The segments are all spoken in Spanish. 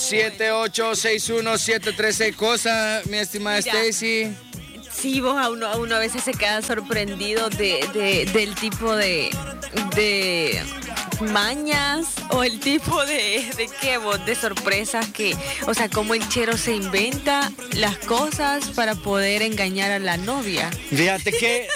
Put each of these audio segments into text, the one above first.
7861736 cosas, mi estimada Stacy. Sí, vos a uno a veces se queda sorprendido del tipo de mañas o el tipo de qué vos, de sorpresas que, o sea, cómo el chero se inventa las cosas para poder engañar a la novia. Fíjate que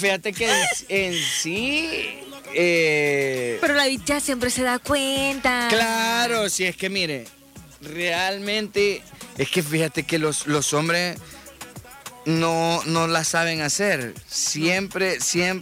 en sí. Pero la bicha siempre se da cuenta. Claro, si es que mire, realmente es que fíjate que los hombres no la saben hacer. Siempre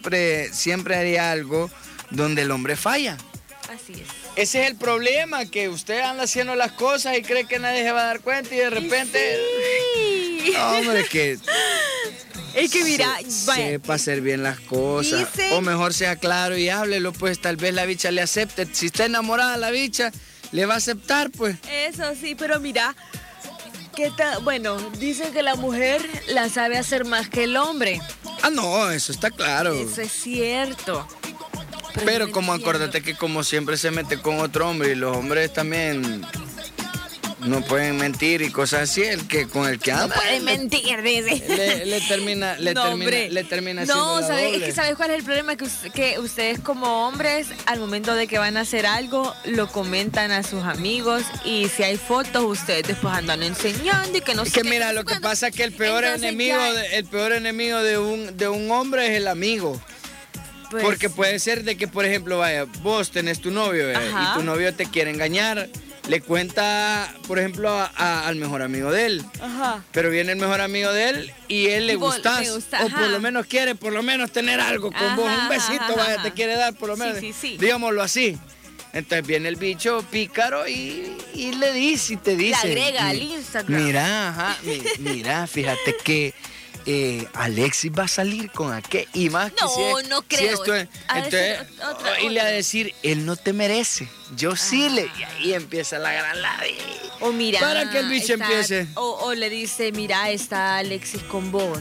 haría algo donde el hombre falla. Así es. Ese es el problema, que usted anda haciendo las cosas y cree que nadie se va a dar cuenta y de repente... Sí. No, hombre, que... Es que mira, sepa hacer bien las cosas. Dice... O mejor sea claro y háblelo, pues tal vez la bicha le acepte. Si está enamorada la bicha, le va a aceptar, pues. Eso sí, pero mira, ¿qué tal? Bueno, dicen que la mujer la sabe hacer más que el hombre. Ah, no, eso está claro. Eso es cierto. Pero como acuérdate que como siempre se mete con otro hombre y los hombres también no pueden mentir y cosas así, con el que anda. No pueden mentir, dice. Le termina haciendo no, la ¿sabes? doble. Es que ¿sabes cuál es el problema? Que ustedes como hombres, al momento de que van a hacer algo, lo comentan a sus amigos y si hay fotos, ustedes después andan enseñando y que no sé. Es que mira, lo que pasa es que el peor enemigo de un hombre es el amigo. Pues, porque puede ser de que, por ejemplo, vaya, vos tenés tu novio y tu novio te quiere engañar, le cuenta, por ejemplo, al mejor amigo de él. Ajá. Pero viene el mejor amigo de él y él le gustás. O por lo menos quiere, por lo menos tener algo con vos. Un besito, vaya, te quiere dar, por lo menos. Sí. Digámoslo así. Entonces viene el bicho pícaro y le dice y te dice. Le agrega al Instagram. Mira, fíjate que Alexis va a salir con aquel y más que no creo. Entonces, y le va a decir, él no te merece, yo sí y ahí empieza la gran labia. O mira, para que el bicho empiece. O le dice, mira, está Alexis con vos.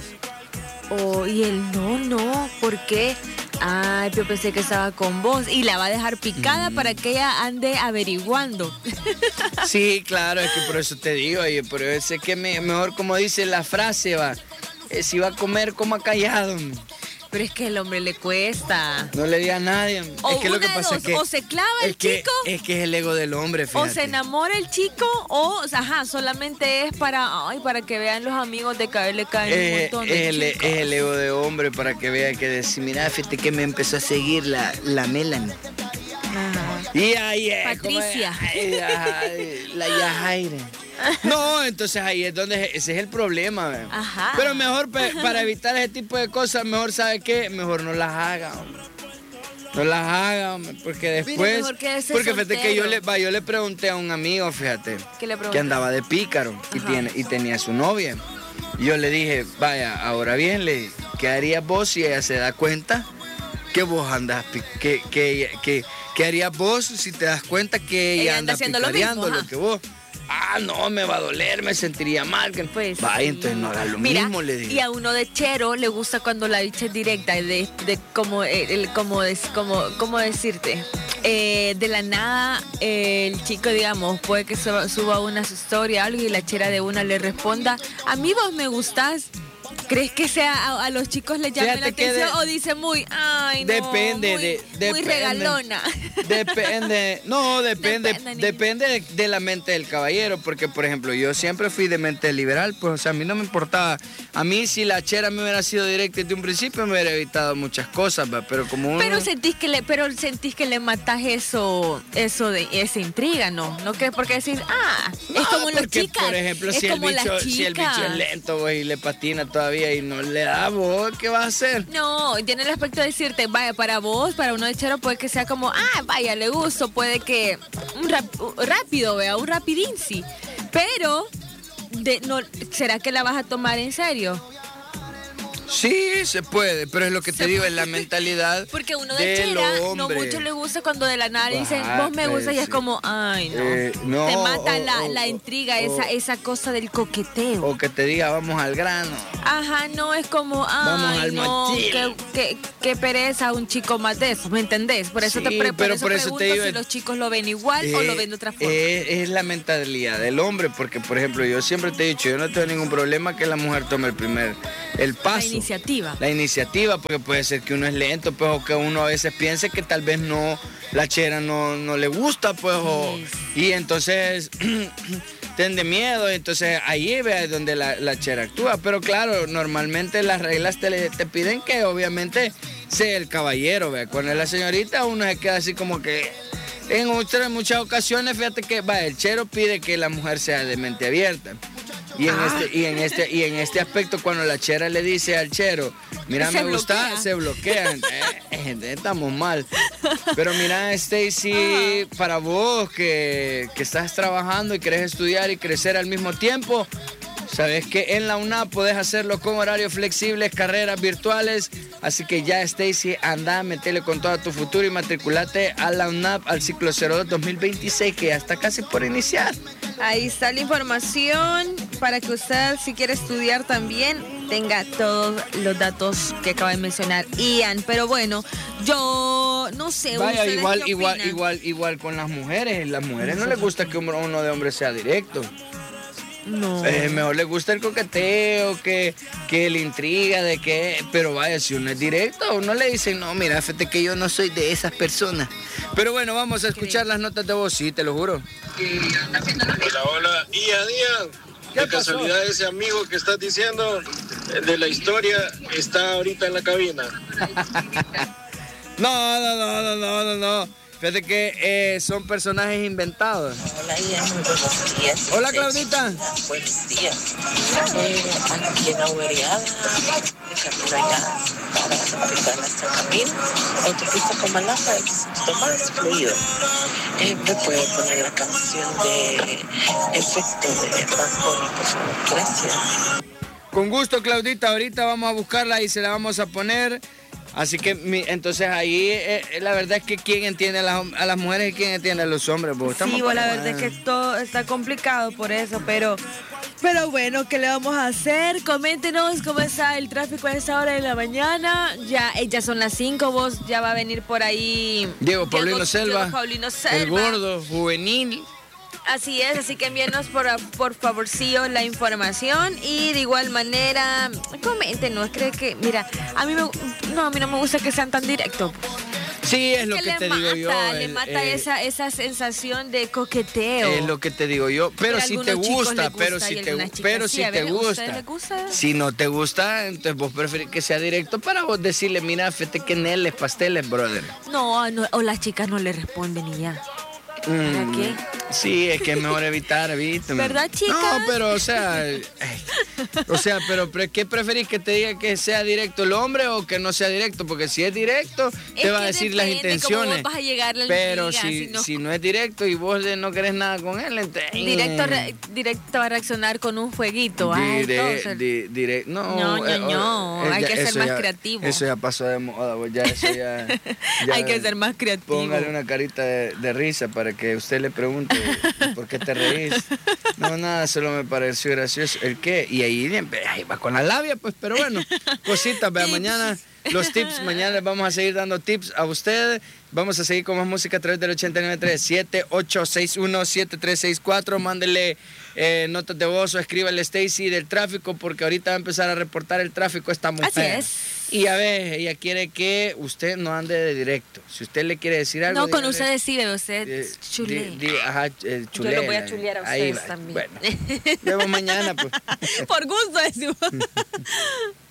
Y él, no, ¿por qué? Ay, yo pensé que estaba con vos. Y la va a dejar picada para que ella ande averiguando. Sí, claro, es que por eso te digo, pero es que mejor como dice la frase, si va a comer, coma callado. Pero es que al hombre le cuesta. No le diga a nadie. O es que lo que pasa es que... O se clava el chico. Es que es el ego del hombre, fíjate. O se enamora el chico, solamente es para que vean los amigos de que a él le caen un montón de chicos. Es el ego de hombre, para que vea que decir, mira, fíjate que me empezó a seguir la Melanie. Ajá. Y ahí es. Patricia. La Yajaire. No, entonces ahí es donde ese es el problema. Ajá. Pero mejor para evitar ese tipo de cosas, mejor, ¿sabe qué? Mejor no las haga, hombre. No las haga, hombre, porque después... Porque fíjate que yo le pregunté a un amigo, fíjate, que andaba de pícaro y tenía su novia. Y yo le dije, vaya, ahora bien, ¿qué harías vos si ella se da cuenta que vos andas, ¿qué harías vos si te das cuenta que ella anda picareando lo que vos? No, me va a doler, me sentiría mal. Pues vaya, entonces no haga lo mismo, le digo. Y a uno de chero le gusta cuando la bicha es directa, ¿cómo decirte? De la nada, el chico, digamos, puede que suba una historia o algo y la chera de una le responda, a mí vos me gustás. ¿Crees que sea a los chicos les llame la atención o dice muy, depende muy regalona? Depende de la mente del caballero, porque por ejemplo, yo siempre fui de mente liberal, pues o sea, a mí no me importaba. A mí si la chera me hubiera sido directa desde un principio me hubiera evitado muchas cosas, pero como uno... Pero sentís que le matás eso de esa intriga, ¿no? ¿No crees? Porque decís, es como las chicas. Por ejemplo, si el bicho es lento, y le patina todavía y no le da, vos, ¿qué vas a hacer? No, tiene el aspecto de decirte, vaya, para vos, para uno de chero puede que sea como, vaya, le gusto, puede que rápido, un rapidinci. Pero, ¿será que la vas a tomar en serio? Sí, se puede, pero es lo que te digo, es la mentalidad. Porque uno de chera no mucho le gusta cuando de la nada dicen, vos me gustas, y es como, ay, no. Te mata la intriga, esa cosa del coqueteo. O que te diga, vamos al grano. Ajá, no, es como, ay, no, qué pereza un chico más de eso, ¿me entendés? Por eso, sí, por eso te digo, si los chicos lo ven igual o lo ven de otra forma. Es la mentalidad del hombre, porque, por ejemplo, yo siempre te he dicho, yo no tengo ningún problema que la mujer tome el paso. La iniciativa, porque puede ser que uno es lento, pues, o que uno a veces piense que tal vez la chera no le gusta, pues, y entonces tiene miedo, entonces ahí ve donde la chera actúa. Pero claro, normalmente las reglas te piden que obviamente sea el caballero, ¿ve? Cuando es la señorita uno se queda así como que... En muchas ocasiones, fíjate que el chero pide que la mujer sea de mente abierta. Y en este aspecto, cuando la chera le dice al chero, mira, me gusta, se bloquean. Estamos mal. Pero mira, Stacy, para vos que estás trabajando y querés estudiar y crecer al mismo tiempo, sabes que en la UNAP podés hacerlo con horarios flexibles, carreras virtuales. Así que ya, Stacy, anda, metele con todo tu futuro y matriculate a la UNAP al ciclo 02 2026, que ya está casi por iniciar. Ahí está la información para que usted, si quiere estudiar también, tenga todos los datos que acaba de mencionar Ian. Pero bueno, yo no sé. Vaya, igual con las mujeres. Las mujeres no les gusta que uno de hombre sea directo. No. Mejor le gusta el coqueteo, que la intriga, pero vaya, si uno es directo, uno le dice, no, mira, fíjate que yo no soy de esas personas. Pero bueno, vamos a escuchar las notas de voz, sí, te lo juro. Hola, Ian. ¿Qué casualidad ese amigo que estás diciendo de la historia está ahorita en la cabina? No. Fíjate que son personajes inventados. Hola, Ian, muy buenos días. Hola, Claudita. Buenos días. Aquí en Agueriada, de camino allá para aplicar nuestro camino, autopista Comalapa, éxito más fluido. ¿Me puede poner la canción de Efecto de Bad Bunny, por favor? Gracias. Con gusto, Claudita. Ahorita vamos a buscarla y se la vamos a poner. Así que entonces ahí la verdad es que quién entiende a las mujeres y quién entiende a los hombres. Sí, la verdad es que todo está complicado por eso, pero bueno, ¿qué le vamos a hacer? Coméntenos cómo está el tráfico a esa hora de la mañana. Ya son las 5, vos ya va a venir por ahí Diego Paulino Selva, el gordo, juvenil. Así es, así que envíenos por favorcillo la información y de igual manera, coméntenos, cree que, mira, a mí no me gusta que sean tan directos. Sí, es lo que te digo yo. Le mata esa sensación de coqueteo. Es lo que te digo yo, pero si te gusta, si no te gusta, entonces vos preferís que sea directo para vos decirle, mira, fíjate que neles, pasteles, brother. No, o las chicas no le responden y ya. ¿Para qué? Sí, es que es mejor evitar, ¿viste? ¿Verdad, chicas? No, pero, pero ¿qué preferís? ¿Que te diga que sea directo el hombre o que no sea directo? Porque si es directo, te va a decir las intenciones. Cómo vas a llegarle al pero si no es directo y vos no querés nada con él, entonces... Directo va a reaccionar con un fueguito. No, hay que ser más creativo. Eso ya pasó de moda, ya hay que ser más creativo. Póngale una carita de risa para que usted le pregunte ¿por qué te reís? No, nada, solo me pareció gracioso. ¿El qué? Y ahí va con la labia, pues, pero bueno, cositas, vea, mañana los tips, mañana les vamos a seguir dando tips a ustedes. Vamos a seguir con más música a través del 8937-7861-7364. Mándele notas de voz o escríbale Stacy del tráfico, porque ahorita va a empezar a reportar el tráfico esta mujer. Así es. Y a ver, ella quiere que usted no ande de directo. Si usted le quiere decir algo... No, con usted decide, usted chule. Chulea. Yo lo voy a chulear a ustedes también. Bueno, vemos mañana, pues. Por gusto, decimos.